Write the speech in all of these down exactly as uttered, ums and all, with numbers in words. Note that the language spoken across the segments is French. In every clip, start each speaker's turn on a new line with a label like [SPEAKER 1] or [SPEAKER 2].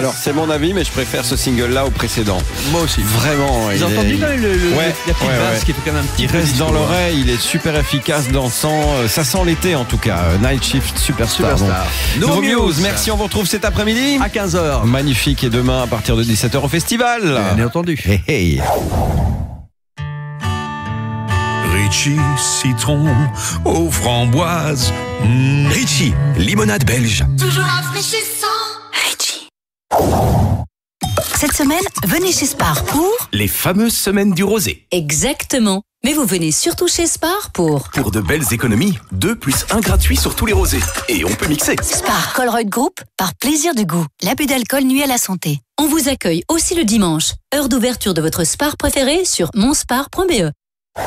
[SPEAKER 1] Alors c'est mon avis, mais je préfère ce single-là au précédent.
[SPEAKER 2] Moi aussi.
[SPEAKER 1] Vraiment.
[SPEAKER 2] J'ai entendu
[SPEAKER 1] est...
[SPEAKER 2] le, le, le,
[SPEAKER 1] ouais,
[SPEAKER 2] la petite
[SPEAKER 1] ouais,
[SPEAKER 2] basse
[SPEAKER 1] ouais.
[SPEAKER 2] qui fait quand même un petit
[SPEAKER 1] Il
[SPEAKER 2] peu
[SPEAKER 1] reste
[SPEAKER 2] disco,
[SPEAKER 1] dans l'oreille, il est super efficace, dansant. Ça sent l'été en tout cas. Night Shift Superstar.
[SPEAKER 2] Superstar.
[SPEAKER 1] No
[SPEAKER 2] No
[SPEAKER 1] Muse.
[SPEAKER 2] Muse.
[SPEAKER 1] Merci, on vous retrouve cet après-midi
[SPEAKER 2] à quinze heures.
[SPEAKER 1] Magnifique, et demain à partir de dix-sept heures au festival.
[SPEAKER 2] Bien entendu.
[SPEAKER 1] Hey, hey.
[SPEAKER 3] Ritchie, citron aux framboises. Mmh. Ritchie, limonade belge.
[SPEAKER 4] Toujours rafraîchissant. Ritchie. Cette semaine, venez chez Spar pour...
[SPEAKER 5] Les fameuses semaines du rosé.
[SPEAKER 4] Exactement. Mais vous venez surtout chez Spar pour...
[SPEAKER 5] Pour de belles économies, deux plus un gratuit sur tous les rosés. Et on peut mixer.
[SPEAKER 4] Spar Colruyt Group, par plaisir du goût. L'abus d'alcool nuit à la santé. On vous accueille aussi le dimanche. Heure d'ouverture de votre Spar préféré sur monspar point b e.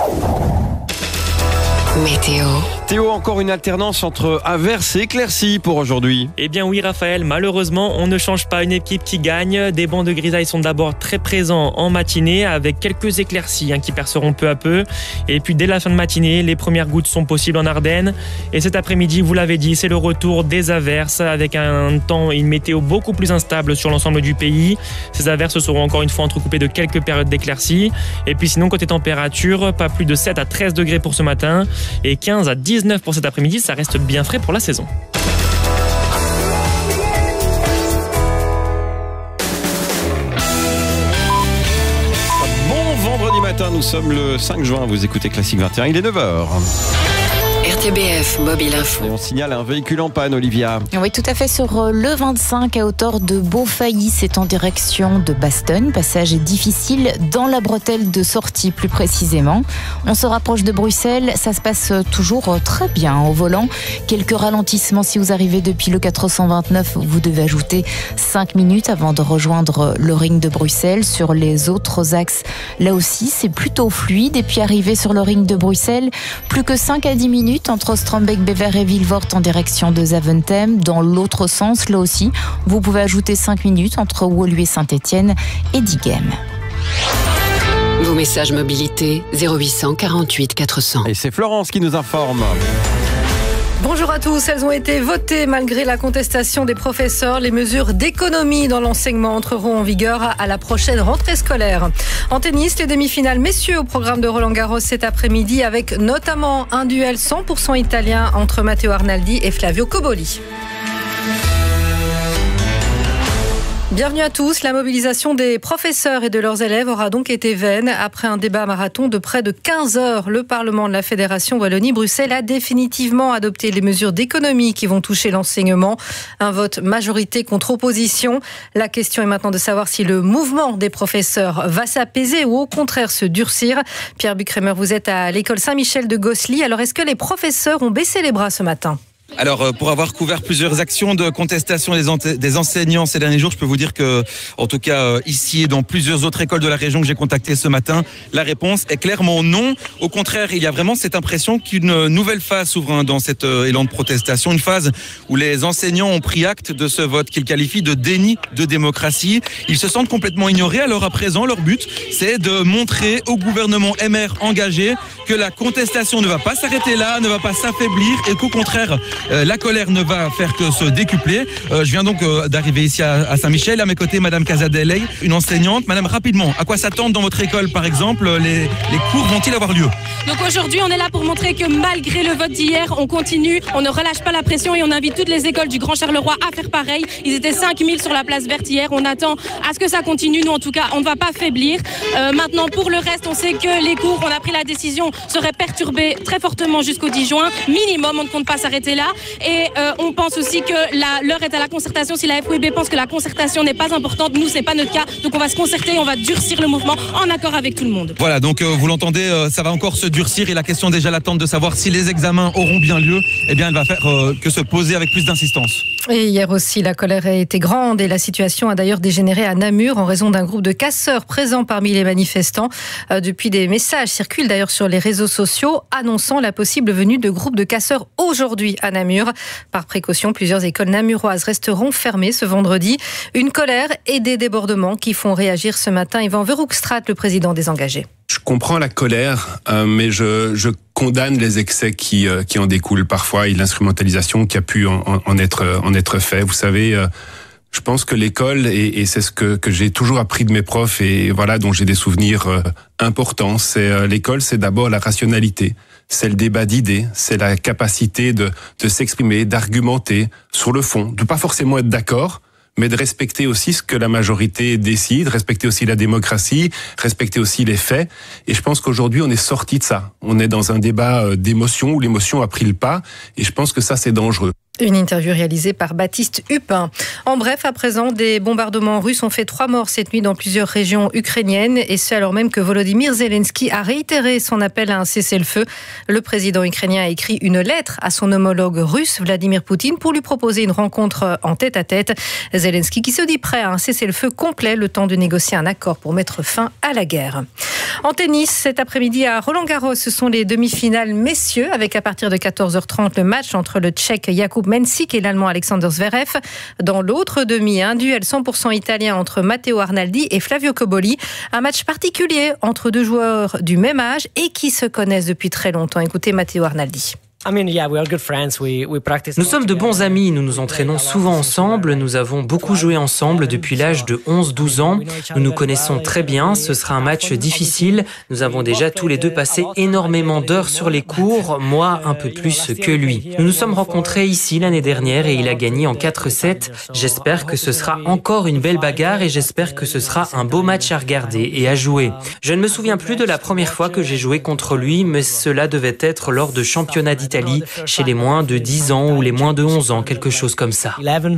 [SPEAKER 6] Météo.
[SPEAKER 1] Théo, encore une alternance entre averses et éclaircies pour aujourd'hui.
[SPEAKER 7] Eh bien oui Raphaël, malheureusement on ne change pas une équipe qui gagne. Des bancs de grisaille sont d'abord très présents en matinée avec quelques éclaircies hein, qui perceront peu à peu. Et puis dès la fin de matinée, les premières gouttes sont possibles en Ardennes. Et cet après-midi, vous l'avez dit, c'est le retour des averses avec un temps et une météo beaucoup plus instable sur l'ensemble du pays. Ces averses seront encore une fois entrecoupées de quelques périodes d'éclaircies. Et puis sinon côté température, pas plus de sept à treize degrés pour ce matin et quinze à dix-neuf pour cet après-midi, ça reste bien frais pour la saison.
[SPEAKER 1] Bon vendredi matin, nous sommes le cinq juin, vous écoutez Classique vingt et un, il est neuf heures.
[SPEAKER 6] R T B F Mobile Info.
[SPEAKER 1] Et on signale un véhicule en panne, Olivia.
[SPEAKER 8] Oui, tout à fait, sur le vingt-cinq à hauteur de Beaufailly, c'est en direction de Bastogne. Passage est difficile dans la bretelle de sortie plus précisément. On se rapproche de Bruxelles, ça se passe toujours très bien au volant. Quelques ralentissements si vous arrivez depuis le quatre cent vingt-neuf, vous devez ajouter cinq minutes avant de rejoindre le ring de Bruxelles. Sur les autres axes, là aussi, c'est plutôt fluide. Et puis arrivé sur le ring de Bruxelles, plus que cinq à dix minutes entre Strombeek-Bever et Vilvoort en direction de Zaventem. Dans l'autre sens, là aussi, vous pouvez ajouter cinq minutes entre Woluwe Saint-Étienne et Diegem.
[SPEAKER 6] Vos messages mobilité zéro huit cent quarante-huit quatre cents.
[SPEAKER 1] Et c'est Florence qui nous informe.
[SPEAKER 9] Bonjour à tous, elles ont été votées malgré la contestation des professeurs. Les mesures d'économie dans l'enseignement entreront en vigueur à la prochaine rentrée scolaire. En tennis, les demi-finales messieurs au programme de Roland-Garros cet après-midi avec notamment un duel cent pour cent italien entre Matteo Arnaldi et Flavio Cobolli. Bienvenue à tous. La mobilisation des professeurs et de leurs élèves aura donc été vaine. Après un débat marathon de près de quinze heures, le Parlement de la Fédération Wallonie-Bruxelles a définitivement adopté les mesures d'économie qui vont toucher l'enseignement. Un vote majorité contre opposition. La question est maintenant de savoir si le mouvement des professeurs va s'apaiser ou au contraire se durcir. Pierre Buckremer, vous êtes à l'école Saint-Michel de Gosselies. Alors, est-ce que les professeurs ont baissé les bras ce matin ?
[SPEAKER 10] Alors, pour avoir couvert plusieurs actions de contestation des, ente- des enseignants ces derniers jours, je peux vous dire que, en tout cas ici et dans plusieurs autres écoles de la région que j'ai contactées ce matin, la réponse est clairement non. Au contraire, il y a vraiment cette impression qu'une nouvelle phase s'ouvre hein, dans cet euh, élan de protestation, une phase où les enseignants ont pris acte de ce vote qu'ils qualifient de déni de démocratie. Ils se sentent complètement ignorés. Alors à présent, leur but, c'est de montrer au gouvernement M R engagé que la contestation ne va pas s'arrêter là, ne va pas s'affaiblir et qu'au contraire, Euh, la colère ne va faire que se décupler. Euh, je viens donc euh, d'arriver ici à, à Saint-Michel. À mes côtés, Madame Casadelle, une enseignante. Madame, rapidement, à quoi s'attendre dans votre école, par exemple? Les, les cours vont-ils avoir lieu?
[SPEAKER 11] Donc aujourd'hui, on est là pour montrer que malgré le vote d'hier, on continue, on ne relâche pas la pression et on invite toutes les écoles du Grand Charleroi à faire pareil. Ils étaient cinq mille sur la place verte hier. On attend à ce que ça continue. Nous, en tout cas, on ne va pas faiblir. Euh, maintenant, pour le reste, on sait que les cours, on a pris la décision, seraient perturbés très fortement jusqu'au dix juin. Minimum, on ne compte pas s'arrêter là. Et euh, on pense aussi que la, l'heure est à la concertation. Si la F O I B pense que la concertation n'est pas importante, nous, c'est pas notre cas. Donc on va se concerter, on va durcir le mouvement en accord avec tout le monde.
[SPEAKER 10] Voilà, donc euh, vous l'entendez, euh, ça va encore se durcir. Et la question déjà latente de savoir si les examens auront bien lieu, eh bien, elle va faire euh, que se poser avec plus d'insistance.
[SPEAKER 9] Et hier aussi, la colère a été grande et la situation a d'ailleurs dégénéré à Namur en raison d'un groupe de casseurs présents parmi les manifestants. Euh, depuis, des messages circulent d'ailleurs sur les réseaux sociaux annonçant la possible venue de groupes de casseurs aujourd'hui à Namur. Par précaution, plusieurs écoles namuroises resteront fermées ce vendredi. Une colère et des débordements qui font réagir ce matin Yvan Verhoekstraat, le président des engagés.
[SPEAKER 12] Je comprends la colère, euh, mais je, je condamne les excès qui, euh, qui en découlent parfois et l'instrumentalisation qui a pu en, en, être, en être fait. Vous savez, euh, Je pense que l'école, et, et c'est ce que, que j'ai toujours appris de mes profs et voilà, dont j'ai des souvenirs euh, importants, c'est euh, l'école, c'est d'abord la rationalité, c'est le débat d'idées, c'est la capacité de, de s'exprimer, d'argumenter sur le fond, de pas forcément être d'accord, mais de respecter aussi ce que la majorité décide, respecter aussi la démocratie, respecter aussi les faits. Et je pense qu'aujourd'hui, on est sorti de ça. On est dans un débat d'émotion où l'émotion a pris le pas, et je pense que ça, c'est dangereux.
[SPEAKER 9] Une interview réalisée par Baptiste Hupin. En bref, à présent, des bombardements russes ont fait trois morts cette nuit dans plusieurs régions ukrainiennes, et ce alors même que Volodymyr Zelensky a réitéré son appel à un cessez-le-feu. Le président ukrainien a écrit une lettre à son homologue russe, Vladimir Poutine, pour lui proposer une rencontre en tête-à-tête. Zelensky qui se dit prêt à un cessez-le-feu complet, le temps de négocier un accord pour mettre fin à la guerre. En tennis, cet après-midi à Roland-Garros, ce sont les demi-finales messieurs, avec à partir de quatorze heures trente le match entre le Tchèque Jakub Mensik et l'Allemand Alexander Zverev. Dans l'autre demi, un duel cent pour cent italien entre Matteo Arnaldi et Flavio Cobolli. Un match particulier entre deux joueurs du même âge et qui se connaissent depuis très longtemps. Écoutez Matteo Arnaldi.
[SPEAKER 2] Nous sommes de bons amis, nous nous entraînons souvent ensemble, nous avons beaucoup joué ensemble depuis l'âge de onze douze ans. Nous nous connaissons très bien, ce sera un match difficile. Nous avons déjà tous les deux passé énormément d'heures sur les cours, moi un peu plus que lui. Nous nous sommes rencontrés ici l'année dernière et il a gagné en quatre sept. J'espère que ce sera encore une belle bagarre et j'espère que ce sera un beau match à regarder et à jouer. Je ne me souviens plus de la première fois que j'ai joué contre lui, mais cela devait être lors de championnats d'Italie chez les moins de dix ans ou les moins de onze ans, quelque chose comme ça.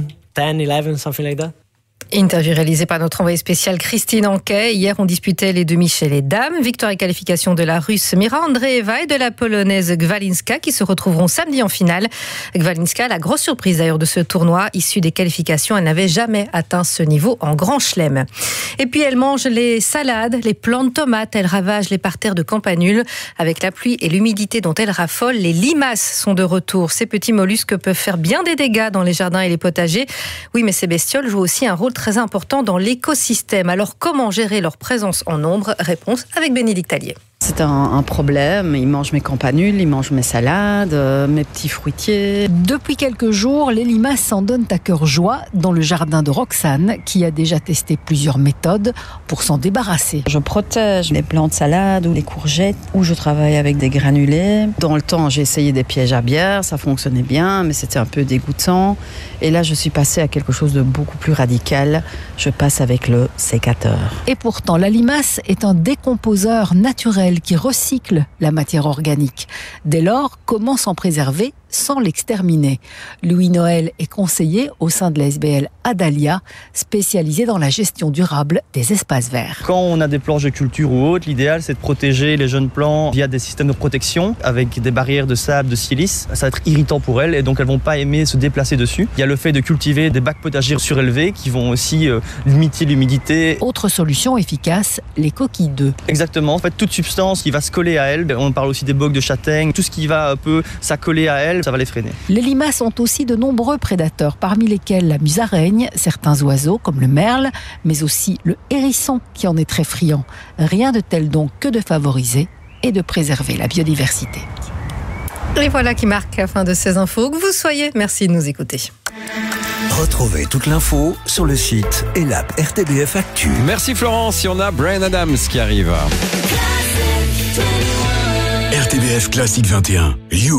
[SPEAKER 9] Interview réalisée par notre envoyée spéciale Christine Anquet. Hier, on disputait les demi chez les dames. Victoire et qualification de la Russe Mira Andreeva et de la Polonaise Gwalinska qui se retrouveront samedi en finale. Gwalinska, la grosse surprise d'ailleurs de ce tournoi, issue des qualifications, elle n'avait jamais atteint ce niveau en grand chelem. Et puis elle mange les salades, les plants de tomates, elle ravage les parterres de Campanule. Avec la pluie et l'humidité dont elle raffole, les limaces sont de retour. Ces petits mollusques peuvent faire bien des dégâts dans les jardins et les potagers. Oui, mais ces bestioles jouent aussi un rôle très important dans l'écosystème. Alors comment gérer leur présence en nombre? Réponse avec Bénédicte Allier.
[SPEAKER 13] C'est un, un problème. Ils mangent mes campanules, ils mangent mes salades, euh, mes petits fruitiers.
[SPEAKER 14] Depuis quelques jours, les limaces s'en donnent à cœur joie dans le jardin de Roxane, qui a déjà testé plusieurs méthodes pour s'en débarrasser.
[SPEAKER 13] Je protège les plants de salade ou les courgettes, ou je travaille avec des granulés. Dans le temps, j'ai essayé des pièges à bière, ça fonctionnait bien, mais c'était un peu dégoûtant. Et là, je suis passée à quelque chose de beaucoup plus radical. Je passe avec le sécateur.
[SPEAKER 14] Et pourtant, la limace est un décomposeur naturel qui recycle la matière organique. Dès lors, comment s'en préserver sans l'exterminer? Louis Noël est conseiller au sein de la S B L Adalia, spécialisé dans la gestion durable des espaces verts.
[SPEAKER 15] Quand on a des planches de culture ou autres, l'idéal c'est de protéger les jeunes plants via des systèmes de protection avec des barrières de sable, de silice. Ça va être irritant pour elles et donc elles vont pas aimer se déplacer dessus. Il y a le fait de cultiver des bacs potagers surélevés qui vont aussi euh, limiter l'humidité.
[SPEAKER 14] Autre solution efficace, les coquilles d'œufs.
[SPEAKER 15] Exactement, en fait toute substance qui va se coller à elles, on parle aussi des bocs de châtaigne, tout ce qui va un peu s'accoler à elles, ça va les freiner.
[SPEAKER 14] Les limaces ont aussi de nombreux prédateurs, parmi lesquels la musaraigne, certains oiseaux comme le merle, mais aussi le hérisson qui en est très friand. Rien de tel donc que de favoriser et de préserver la biodiversité.
[SPEAKER 9] Et voilà qui marque la fin de ces infos. Que vous soyez, merci de nous écouter.
[SPEAKER 5] Retrouvez toute l'info sur le site et l'app R T B F Actu.
[SPEAKER 1] Merci Florence, il y en a Bryan Adams qui arrive.
[SPEAKER 3] R T B F Classique vingt et un, You.